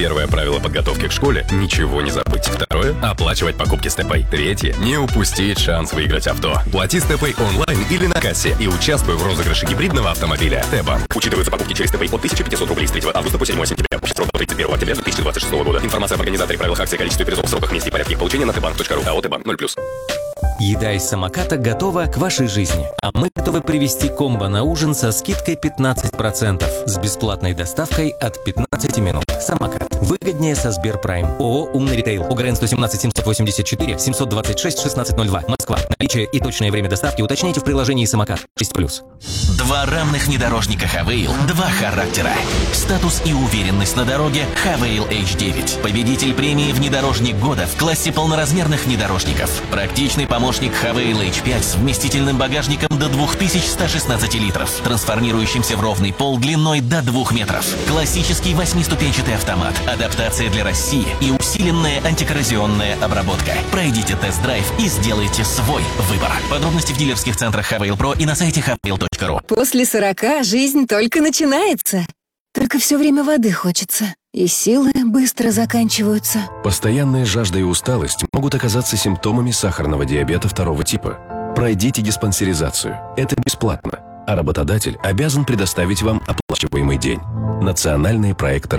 Первое правило подготовки к школе – ничего не забыть. Второе – оплачивать покупки Степэй. Третье – не упустить шанс выиграть авто. Плати Степэй онлайн или на кассе и участвуй в розыгрыше гибридного автомобиля. Т-банк. Учитываются покупки через Степэй от 1500 рублей с 3 августа по 7 сентября. Срок до 31 октября 2026 года. Информация об организаторе, правилах акции, количестве призов, сроках, месте и порядке их получения на tbank.ru. АО «Т-банк» 0+. Еда из самоката готова к вашей жизни. А мы готовы привезти комбо на ужин со скидкой 15% с бесплатной доставкой от 15 минут. Самокат. Выгоднее со Сберпрайм. ООО «Умный ритейл». ОГРН 117 784 726 1602. Москва. Наличие и точное время доставки уточняйте в приложении «Самокат». 6+. Два равных внедорожника Хавейл. Два характера. Статус и уверенность на дороге. Хавейл H9. Победитель премии «Внедорожник года» в классе полноразмерных внедорожников. Практичный помощник Хавейл H5 с вместительным багажником до 2116 литров, трансформирующимся в ровный пол длиной до 2 метров. Классический 8-ступенчатый автомат. Адаптация для России и усиленная антикоррозионная обработка. Пройдите тест-драйв и сделайте свой выбор. Подробности в дилерских центрах Хавейл Про и на сайте havail.ru. После 40 жизнь только начинается. Только все время воды хочется. И силы быстро заканчиваются. Постоянная жажда и усталость могут оказаться симптомами сахарного диабета 2 типа. Пройдите диспансеризацию. Это бесплатно. А работодатель обязан предоставить вам оплачиваемый день. Национальные проекты